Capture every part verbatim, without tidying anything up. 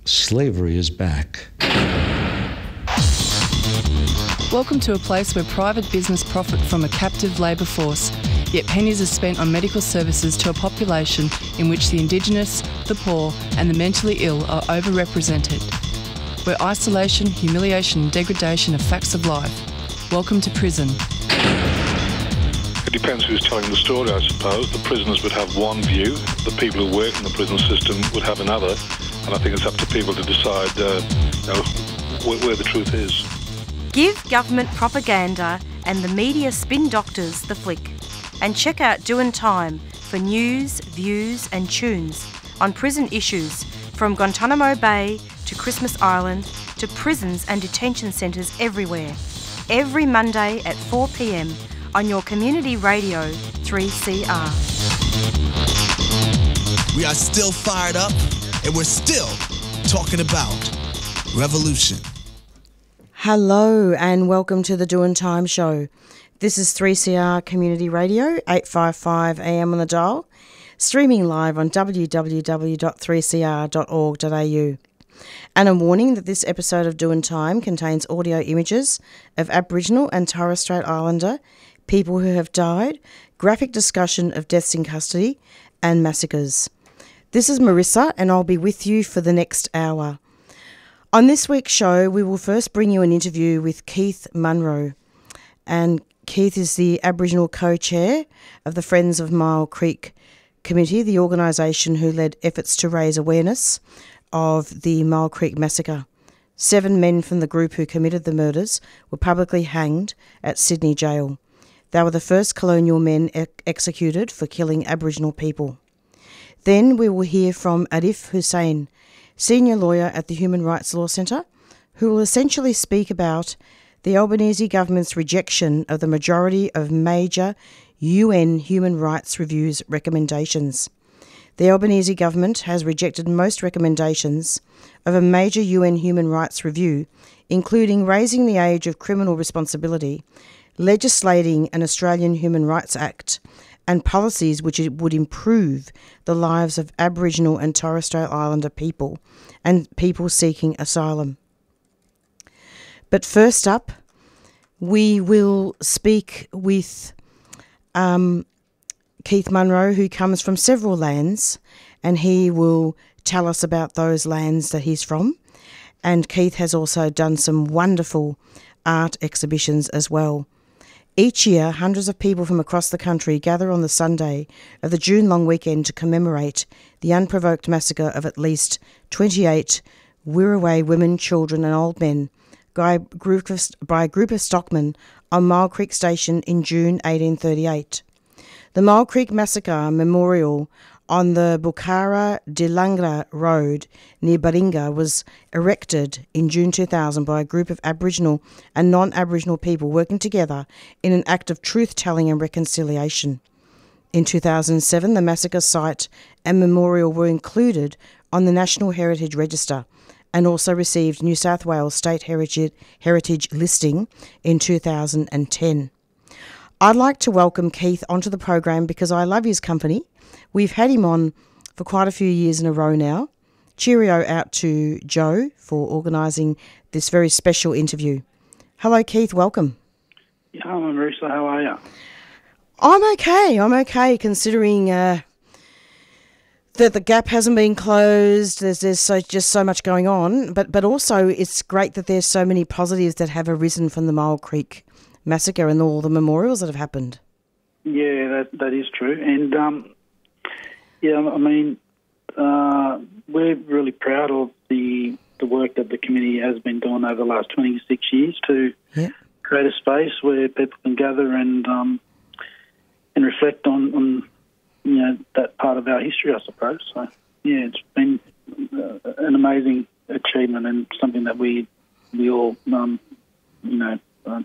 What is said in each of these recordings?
Slavery is back. Welcome to a place where private business profit from a captive labour force, yet pennies are spent on medical services to a population in which the Indigenous, the poor and the mentally ill are overrepresented. Where isolation, humiliation and degradation are facts of life. Welcome to prison. It depends who's telling the story, I suppose. The prisoners would have one view, the people who work in the prison system would have another, and I think it's up to people to decide uh, you know, where, where the truth is. Give government propaganda and the media spin doctors the flick. And check out Doin' Time for news, views and tunes on prison issues from Guantanamo Bay to Christmas Island to prisons and detention centres everywhere. Every Monday at four p m on your community radio three C R. We are still fired up and we're still talking about revolution. Hello and welcome to the Doin' Time show. This is three C R Community Radio, eight fifty-five A M on the dial, streaming live on w w w dot three c r dot org dot a u. And a warning that this episode of Doin' Time contains audio images of Aboriginal and Torres Strait Islander people who have died, graphic discussion of deaths in custody and massacres. This is Marissa and I'll be with you for the next hour. On this week's show, we will first bring you an interview with Keith Munro. And Keith is the Aboriginal co-chair of the Friends of Myall Creek Committee, the organisation who led efforts to raise awareness of the Myall Creek massacre. Seven men from the group who committed the murders were publicly hanged at Sydney Jail. They were the first colonial men ex- executed for killing Aboriginal people. Then we will hear from Arif Hussain, senior lawyer at the Human Rights Law Centre, who will essentially speak about the Albanese government's rejection of the majority of major U N Human Rights Review's recommendations. The Albanese government has rejected most recommendations of a major U N Human Rights Review, including raising the age of criminal responsibility, legislating an Australian Human Rights Act, and policies which would improve the lives of Aboriginal and Torres Strait Islander people and people seeking asylum. But first up, we will speak with um, Keith Munro, who comes from several lands, and he will tell us about those lands that he's from. And Keith has also done some wonderful art exhibitions as well. Each year, hundreds of people from across the country gather on the Sunday of the June long weekend to commemorate the unprovoked massacre of at least twenty-eight Wirraway women, children and old men by a group of, by a group of stockmen on Myall Creek Station in June eighteen thirty-eight. The Myall Creek Massacre Memorial on the Bukhara Dilangra Road near Baringa was erected in June two thousand by a group of Aboriginal and non-Aboriginal people working together in an act of truth-telling and reconciliation. In two thousand seven, the massacre site and memorial were included on the National Heritage Register and also received New South Wales State Heritage, Heritage listing in two thousand ten. I'd like to welcome Keith onto the program because I love his company. We've had him on for quite a few years in a row now. Cheerio out to Joe for organising this very special interview. Hello, Keith. Welcome. Yeah, hi, Marissa. How are you? I'm okay. I'm okay considering uh, that the gap hasn't been closed. There's there's so, just so much going on. But, but also it's great that there's so many positives that have arisen from the Myall Creek massacre and all the memorials that have happened. Yeah, that that is true. And, um, yeah, I mean, uh, we're really proud of the the work that the committee has been doing over the last twenty-six years to yeah. create a space where people can gather and um, and reflect on, on, you know, that part of our history, I suppose. So, yeah, it's been uh, an amazing achievement and something that we, we all, um, you know, uh,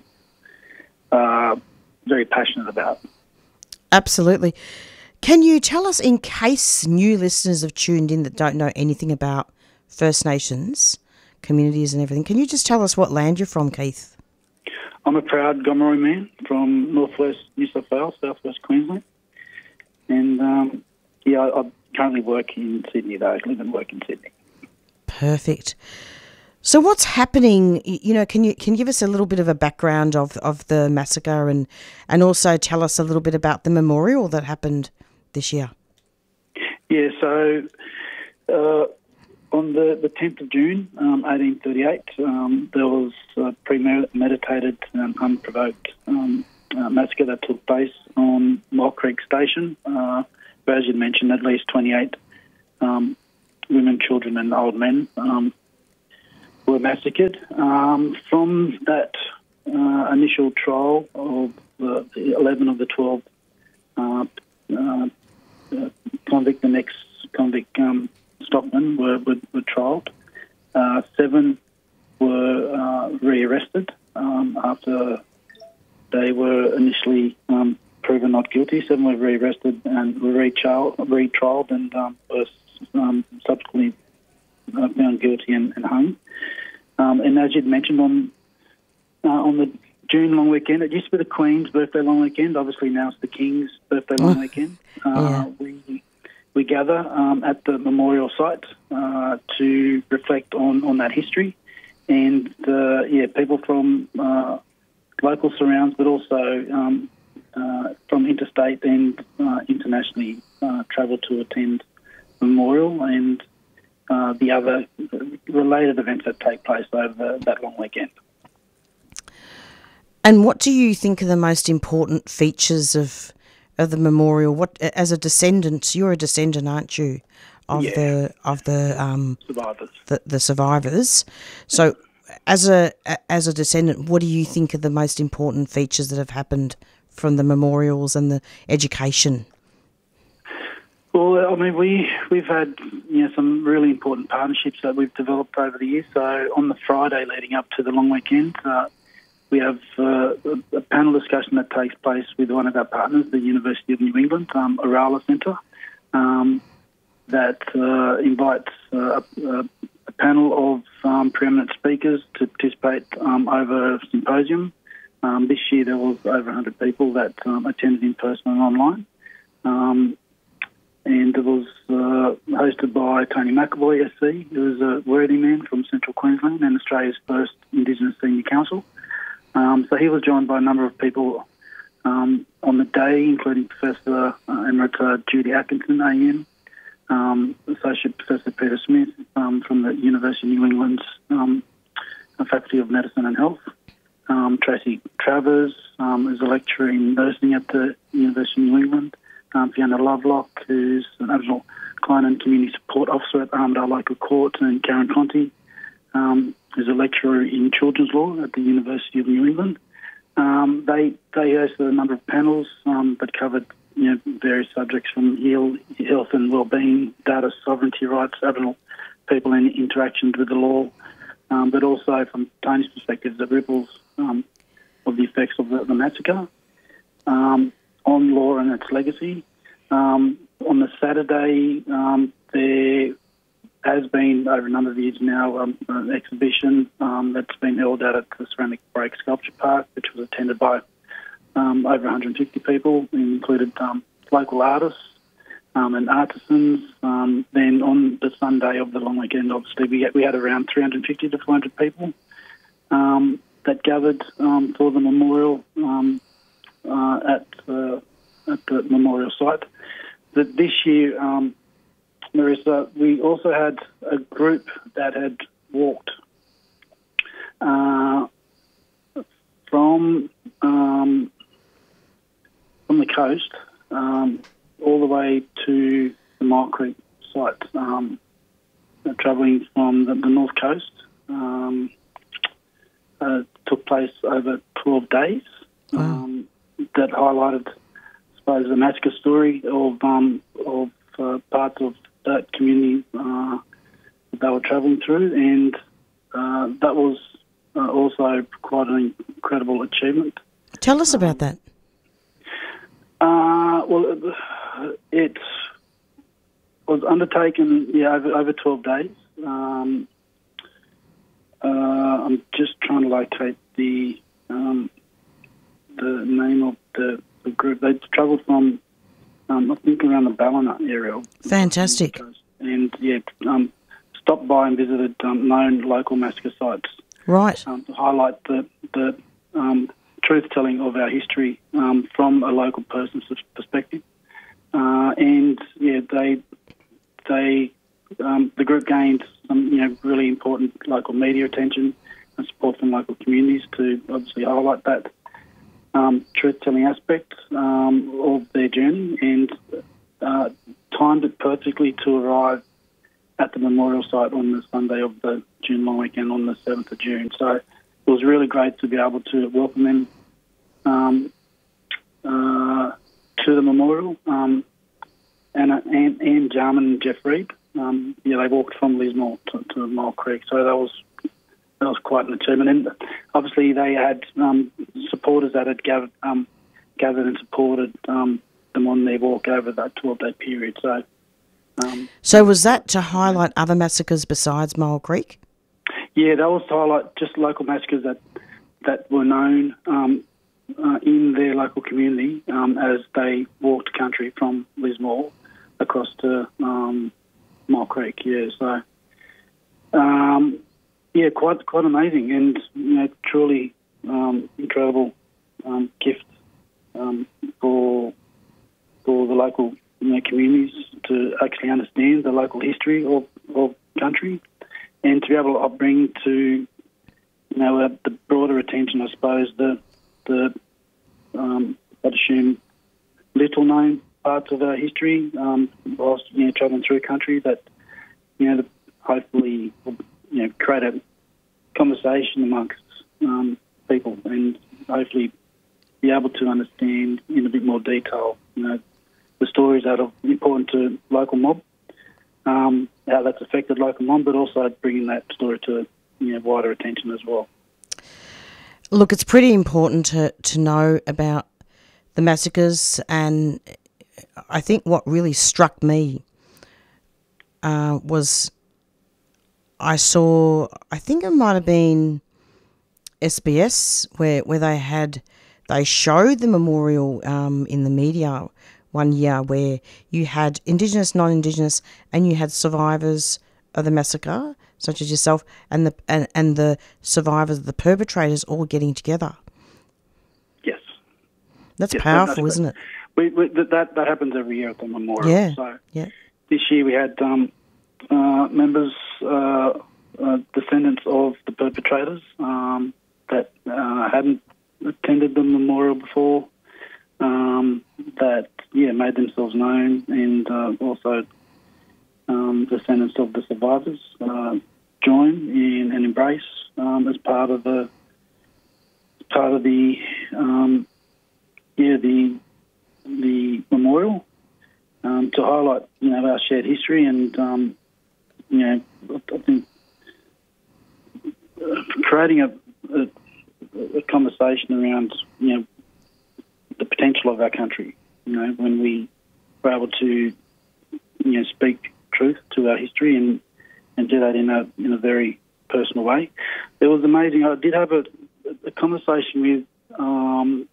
are very passionate about. Absolutely. Can you tell us, in case new listeners have tuned in that don't know anything about First Nations communities and everything, can you just tell us what land you're from, Keith? I'm a proud Gomeroi man from northwest New South Wales, southwest Queensland. And, um, yeah, I, I currently work in Sydney, though. I live and work in Sydney. Perfect. So what's happening, you know, can you can you give us a little bit of a background of, of the massacre and, and also tell us a little bit about the memorial that happened this year? Yeah, so uh, on the, the tenth of June, um, eighteen thirty-eight, um, there was a premeditated and unprovoked um, uh, massacre that took place on Mock Creek Station, uh, where, as you mentioned, at least twenty-eight um, women, children and old men um, were massacred. Um, from that uh, initial trial of the eleven of the twelve uh, uh, uh, convict and ex-convict um, stockmen were, were, were trialled. Uh, seven were uh, rearrested um, after they were initially um, proven not guilty. Seven were rearrested and were retrialed, retrialed and um, were um, subsequently uh, found guilty and, and hung. Um, and as you'd mentioned, on uh, on the June long weekend, it used to be the Queen's birthday long weekend. Obviously now it's the King's birthday long weekend. Uh, yeah. We we gather um, at the memorial site uh, to reflect on, on that history, and uh, yeah, people from uh, local surrounds, but also um, uh, from interstate and uh, internationally uh, travel to attend the memorial and uh, the other related events that take place over that long weekend. And what do you think are the most important features of of the memorial? What, as a descendant, you're a descendant, aren't you, of Yeah. the of the um Survivors. the, the survivors? So, as a as a descendant, what do you think are the most important features that have happened from the memorials and the education? Well, I mean, we we've had you know some really important partnerships that we've developed over the years. So on the Friday leading up to the long weekend, uh, we have uh, a, a panel discussion that takes place with one of our partners, the University of New England, um, Orala Centre, um, that uh, invites uh, a, a panel of um, preeminent speakers to participate um, over a symposium. Um, this year there was over one hundred people that um, attended in person and online. Um, and it was uh, hosted by Tony McAvoy, S C, who is a worthy man from Central Queensland and Australia's first Indigenous Senior Council. Um, so he was joined by a number of people um, on the day, including Professor uh, Emerita Judy Atkinson, A M, um, Associate Professor Peter Smith um, from the University of New England's um, Faculty of Medicine and Health, um, Tracy Travers, um, who's a lecturer in nursing at the University of New England, um, Fiona Lovelock, who's an Aboriginal Client and Community Support Officer at Armidale Local Court, and Karen Conti, um, who's a lecturer in children's law at the University of New England. Um, they they hosted a number of panels um, that covered you know various subjects from health and wellbeing, data sovereignty rights, Aboriginal people and interactions with the law, um, but also from Tony's perspective, the ripples um, of the effects of the, the massacre um, on law and its legacy. Um, on the Saturday, um, there has been, over a number of years now, um, an exhibition um, that's been held out at the Ceramic Break Sculpture Park, which was attended by um, over one hundred fifty people. It included um, local artists um, and artisans. Um, then on the Sunday of the long weekend, obviously, we had, we had around three hundred fifty to four hundred people um, that gathered um, for the memorial um, uh, at, uh, at the memorial site. But this year, um, Marissa, we also had a group that had walked uh, from um, from the coast um, all the way to the Mile Creek site, um, uh, travelling from the, the north coast. Um, uh, took place over twelve days. Wow. Um, that highlighted, I suppose, the massacre story of um, of uh, parts of that community uh, that they were travelling through, and uh, that was uh, also quite an incredible achievement. Tell us about that. Uh, well, it was undertaken yeah over, over twelve days. Um, uh, I'm just trying to locate the um, the name of the, the group. They travelled from Um, I think around the Ballina area. Fantastic. And, yeah, um, stopped by and visited um, known local massacre sites Right. um, to highlight the, the um, truth-telling of our history um, from a local person's perspective. Uh, and, yeah, they, they um, the group gained some, you know, really important local media attention and support from local communities to obviously highlight that um, truth-telling aspect um, of their journey, and uh, timed it perfectly to arrive at the memorial site on the Sunday of the June long weekend on the seventh of June. So it was really great to be able to welcome them um, uh, to the memorial. Um, and uh, Anne, Anne Jarman and Jeff Reed, um, yeah, they walked from Lismore to, to Mile Creek, so that was that was quite an achievement. And obviously they had um, supporters that had gathered, um, gathered and supported um, them on their walk over that twelve-day period. So. Um, So was that to highlight other massacres besides Mile Creek? Yeah, that was to highlight just local massacres that that were known um, uh, in their local community um, as they walked country from Lismore across to um, Mile Creek. Yeah, so um, yeah, quite quite amazing, and you know, truly um, incredible um, gift um, for for the local, you know, communities to actually understand the local history of, of country, and to be able to bring to, you know, uh, the broader attention, I suppose, the the um, I'd assume little known parts of our history, um, whilst, you know, travelling through country, that, you know, hopefully, you know, create a conversation amongst um, people, and hopefully be able to understand in a bit more detail, you know, the stories that are important to local mob, um, how that's affected local mob, but also bringing that story to, you know, wider attention as well. Look, it's pretty important to, to know about the massacres, and I think what really struck me uh, was I saw, I think it might have been S B S, where, where they had, they showed the memorial um, in the media one year, where you had Indigenous, non-Indigenous, and you had survivors of the massacre, such as yourself, and the and, and the survivors, the perpetrators, all getting together. Yes, that's yes, powerful, that's isn't it? We, we, that that happens every year at the memorial. Yeah. So yeah. This year we had um, uh, members, uh, uh, descendants of the perpetrators um, that uh, hadn't attended the memorial before. Um, that yeah made themselves known, and uh, also um, descendants of the survivors uh, join in and embrace um, as part of the part of the um, yeah the the memorial um, to highlight, you know, our shared history, and um, you know, I think creating a, a, a conversation around, you know, the potential of our country. You know, when we were able to, you know, speak truth to our history and, and do that in a in a very personal way. It was amazing. I did have a, a conversation with um,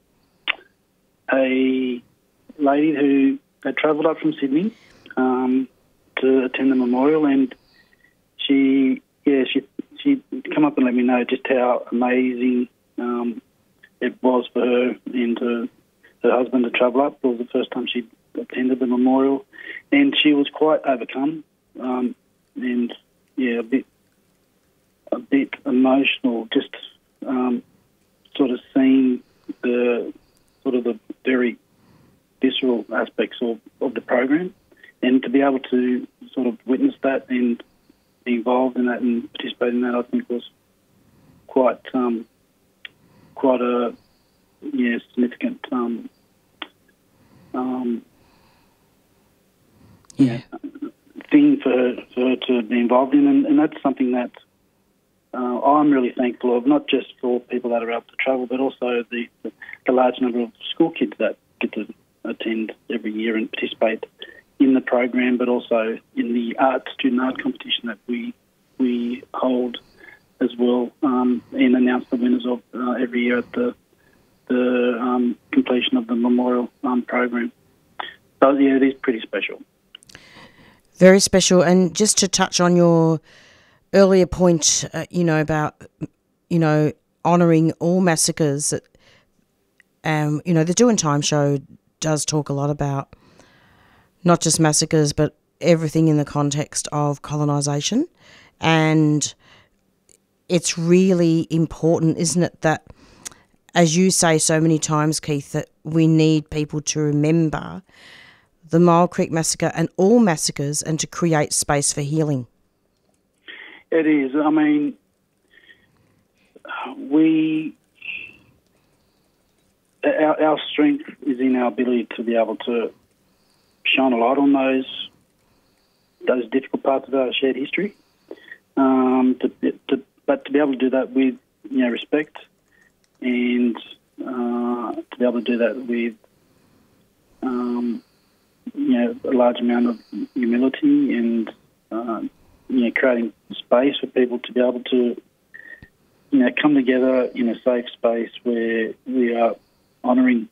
a lady who had travelled up from Sydney um, to attend the memorial, and she, yeah, she she come up and let me know just how amazing um, it was for her and her, her husband to travel up. It was the first time she attended the memorial, and she was quite overcome um, and yeah, a bit a bit emotional, just um, sort of seeing the sort of the very visceral aspects of, of the program, and to be able to sort of witness that and be involved in that and participate in that, I think was quite um, quite a yeah significant um, um, yeah thing for her, for her to be involved in, and, and that's something that uh, I'm really thankful of, not just for people that are able to travel, but also the, the, the large number of school kids that get to attend every year and participate in the program, but also in the art student art competition that we we hold as well, um, and announce the winners of uh, every year at the the um, completion of the memorial um, program. So yeah, it is pretty special. Very special. And just to touch on your earlier point, uh, you know, about, you know, honouring all massacres. Um, you know, the Doing Time show does talk a lot about not just massacres, but everything in the context of colonisation. And it's really important, isn't it, that, as you say so many times, Keith, that we need people to remember the Mile Creek Massacre and all massacres and to create space for healing. It is. I mean, we, our, our strength is in our ability to be able to shine a light on those those difficult parts of our shared history. Um, to, to, but to be able to do that with, you know, respect, and uh, to be able to do that with, um, you know, a large amount of humility and, uh, you know, creating space for people to be able to, you know, come together in a safe space where we are honouring,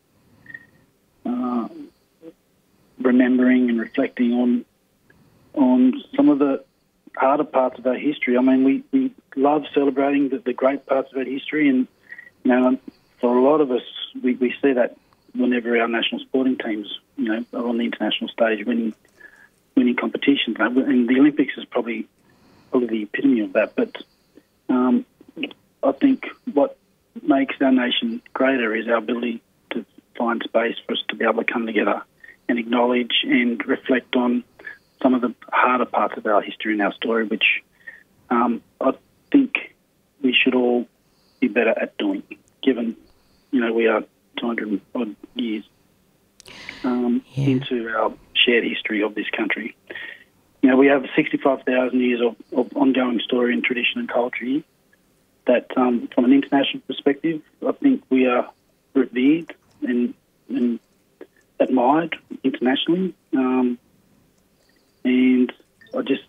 uh, remembering and reflecting on on some of the harder parts of our history. I mean, we, we love celebrating the, the great parts of our history, and, you know, for a lot of us, we, we see that whenever our national sporting teams, you know, are on the international stage winning winning competitions. And the Olympics is probably probably the epitome of that. But um, I think what makes our nation greater is our ability to find space for us to be able to come together and acknowledge and reflect on some of the harder parts of our history and our story, which um, I think we should all be better at doing, given, you know, we are two hundred odd years um, yeah. into our shared history of this country. You know, we have sixty-five thousand years of, of ongoing story and tradition and culture here that, um, from an international perspective, I think we are revered and, and admired internationally. Um, and I just,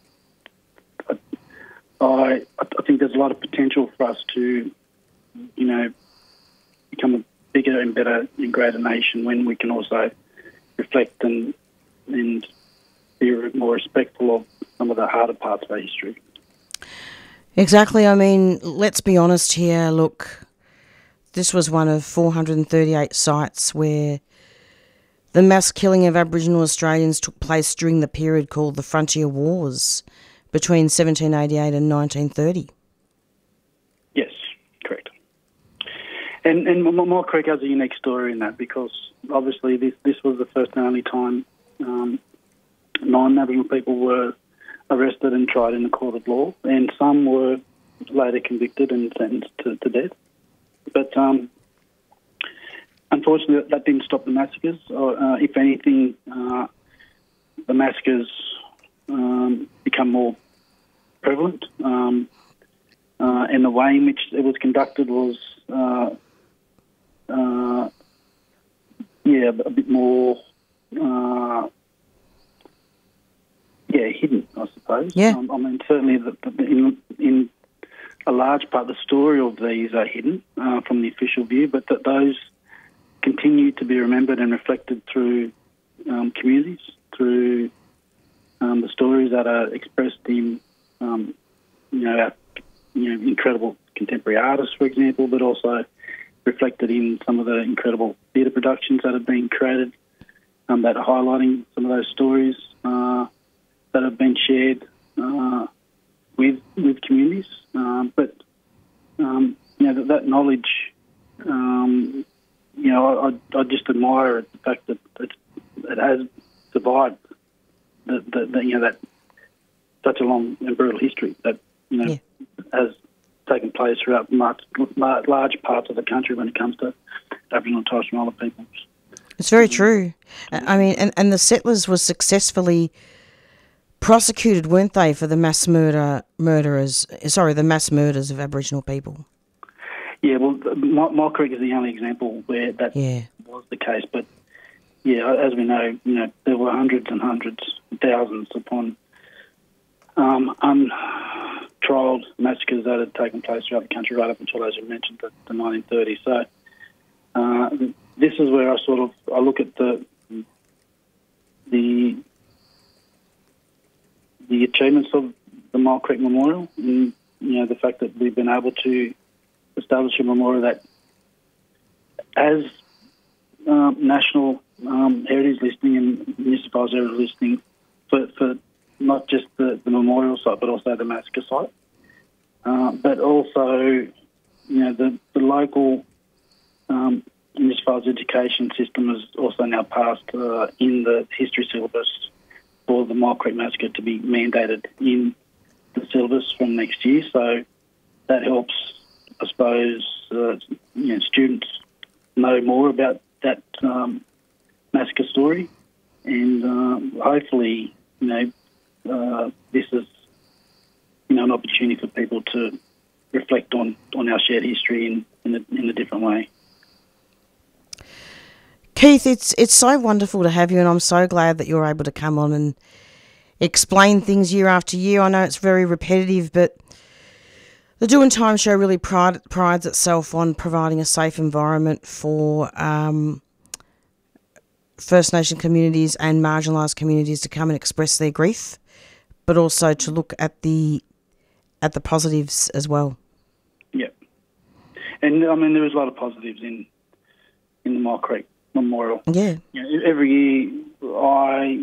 I, I, I think there's a lot of potential for us to, you know, become a bigger and better and greater nation when we can also reflect and and be more respectful of some of the harder parts of our history. Exactly. I mean, let's be honest here. Look, this was one of four hundred thirty-eight sites where the mass killing of Aboriginal Australians took place during the period called the Frontier Wars between seventeen eighty-eight and nineteen thirty. Yes, correct. And and Mile Creek has a unique story in that, because obviously this, this was the first and only time um, non-Aboriginal people were arrested and tried in the court of law, and some were later convicted and sentenced to, to death. But um, unfortunately, that didn't stop the massacres. Uh, if anything, uh, the massacres um, become more prevalent, um, uh, and the way in which it was conducted was, uh, uh, yeah, a bit more, uh, yeah, hidden, I suppose. Yeah. Um, I mean, certainly the, the, in, in a large part, the story of these are hidden uh, from the official view, but that those continue to be remembered and reflected through um, communities, through um, the stories that are expressed in, um, you know, our, you know, incredible contemporary artists, for example, but also reflected in some of the incredible theatre productions that have been created um, that are highlighting some of those stories uh, that have been shared uh, with with communities. Um, but um, you know, that, that knowledge. Um, You know, I, I just admire the fact that it, it has survived the, the, the, you know, that such a long and brutal history that, you know, yeah. has taken place throughout much, large parts of the country when it comes to Aboriginal and Torres Strait Islander peoples. It's very true. I mean, and, and the settlers were successfully prosecuted, weren't they, for the mass murder murderers? Sorry, the mass murders of Aboriginal people. Yeah, well, Mile Creek is the only example where that yeah. was the case. But, yeah, as we know, you know, there were hundreds and hundreds, thousands upon um, untrialled massacres that had taken place throughout the country right up until, as you mentioned, the, the nineteen thirties. So uh, this is where I sort of I look at the the the achievements of the Mole Creek Memorial, and you know the fact that we've been able to establish a memorial that has um, national um, heritage listing and New South Wales heritage listing for, for not just the, the memorial site but also the massacre site, uh, but also you know the the local um, New South Wales education system has also now passed uh, in the history syllabus for the Mole Creek Massacre to be mandated in the syllabus from next year. So that helps, I suppose, uh, you know, students know more about that um, massacre story, and uh, hopefully, you know, uh, this is you know an opportunity for people to reflect on, on our shared history in in a, in a different way. Keith, it's it's so wonderful to have you, and I'm so glad that you're able to come on and explain things year after year. I know it's very repetitive, but the Doing Time show really pride, prides itself on providing a safe environment for um, First Nation communities and marginalised communities to come and express their grief, but also to look at the at the positives as well. Yeah, and I mean there is a lot of positives in in the Mole Creek Memorial. Yeah. You know, every year I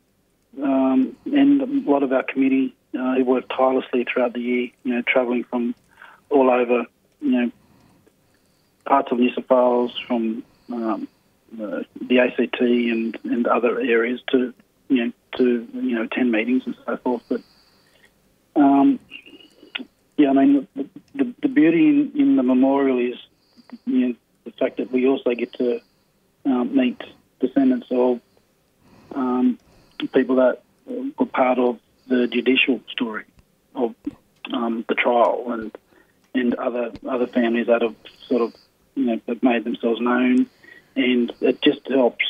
um, and a lot of our committee uh, who work tirelessly throughout the year, you know, travelling from all over, you know, parts of New South Wales, from um, uh, the A C T and, and other areas to, you know, to, you know, attend meetings and so forth. But, um, yeah, I mean, the, the, the beauty in, in the memorial is, you know, the fact that we also get to Um, meet descendants of um, people that were part of the judicial story of um, the trial, and and other other families that have sort of you know have made themselves known, and it just helps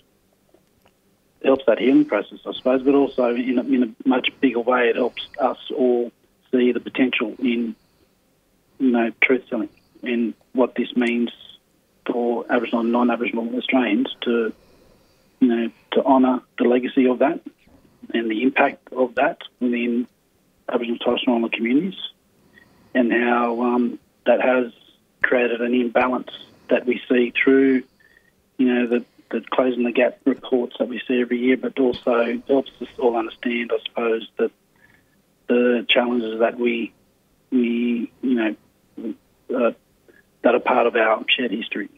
helps that healing process, I suppose. But also in a, in a much bigger way, it helps us all see the potential in you know truth telling and what this means for Aboriginal and non-Aboriginal Australians to, you know, to honour the legacy of that and the impact of that within Aboriginal and Torres Strait Islander communities, and how um, that has created an imbalance that we see through, you know, the, the Closing the Gap reports that we see every year, but also helps us all understand, I suppose, that the challenges that we, we you know, uh, that are part of our shared history.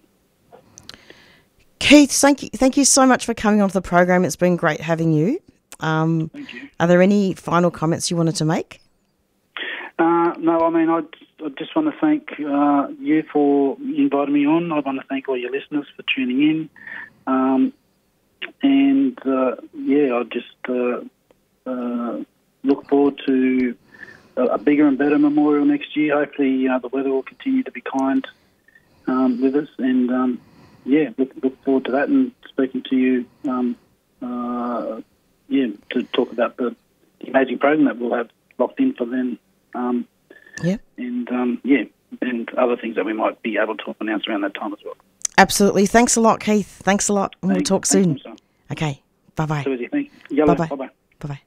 Keith, thank you, thank you so much for coming onto the program. It's been great having you. Um, Thank you. Are there any final comments you wanted to make? Uh, no, I mean, I, I just want to thank uh, you for inviting me on. I want to thank all your listeners for tuning in. Um, and, uh, yeah, I just uh, uh, look forward to a, a bigger and better memorial next year. Hopefully uh, the weather will continue to be kind um, with us. And, um, yeah, look, look forward to that and speaking to you, um, uh, yeah, to talk about the amazing program that we'll have locked in for then. Um, yeah. And, um, yeah, and other things that we might be able to announce around that time as well. Absolutely. Thanks a lot, Keith. Thanks a lot. And we'll Thanks, talk soon. thanks, Okay. Bye-bye. So easy. Thank you. Yellow. Bye-bye. Bye-bye. Bye-bye.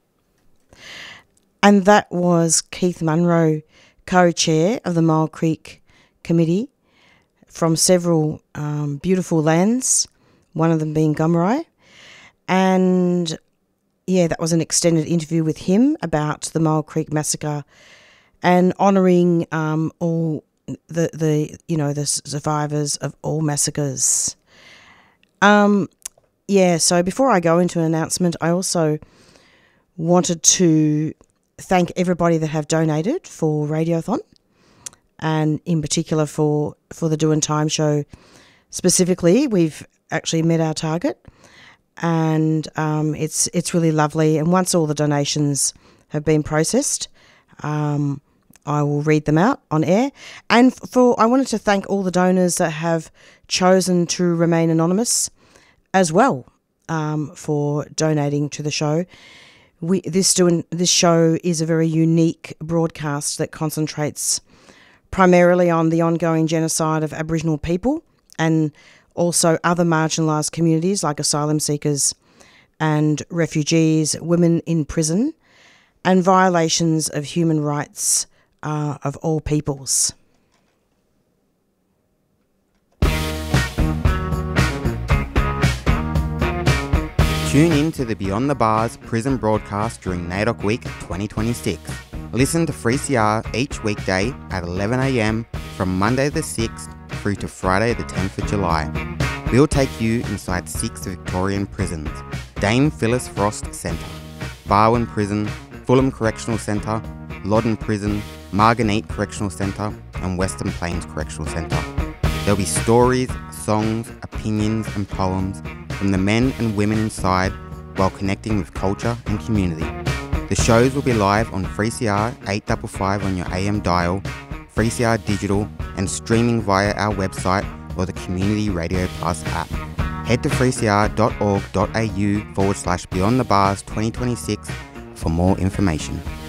And that was Keith Munro, co-chair of the Mole Creek Committee, from several um, beautiful lands, one of them being Gomeroi. And, yeah, that was an extended interview with him about the Mole Creek Massacre and honouring um, all the, the, you know, the survivors of all massacres. Um, yeah, so before I go into an announcement, I also wanted to thank everybody that have donated for Radiothon, and in particular for, for the Doing Time show specifically. We've actually met our target, and um, it's it's really lovely. And once all the donations have been processed, um, I will read them out on air. And for I wanted to thank all the donors that have chosen to remain anonymous as well, um, for donating to the show. We this doing this show is a very unique broadcast that concentrates primarily on the ongoing genocide of Aboriginal people and also other marginalised communities like asylum seekers and refugees, women in prison, and violations of human rights uh, of all peoples. Tune in to the Beyond the Bars prison broadcast during NAIDOC Week twenty twenty-six. Listen to three C R each weekday at eleven a m from Monday the sixth through to Friday the tenth of July. We'll take you inside six Victorian prisons: Dame Phyllis Frost Centre, Barwon Prison, Fulham Correctional Centre, Loddon Prison, Margate Correctional Centre and Western Plains Correctional Centre. There'll be stories, songs, opinions and poems from the men and women inside while connecting with culture and community. The shows will be live on three C R eight fifty-five on your A M dial, three C R Digital and streaming via our website or the Community Radio Plus app. Head to three c r dot org dot a u forward slash Beyond the Bars twenty twenty-six for more information.